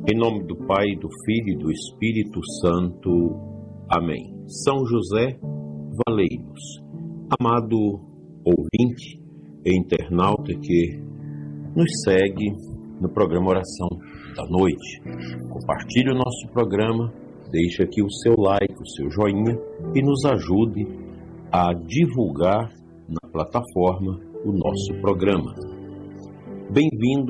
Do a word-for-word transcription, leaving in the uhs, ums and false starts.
Em nome do Pai, do Filho e do Espírito Santo. Amém. São José Valeiros, amado ouvinte e internauta que nos segue no programa Oração da Noite. Compartilhe o nosso programa, deixe aqui o seu like, o seu joinha e nos ajude a divulgar na plataforma o nosso programa. Bem-vindo